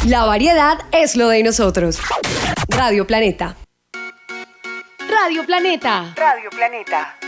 La variedad es lo de nosotros. Radio Planeta. Radio Planeta. Radio Planeta.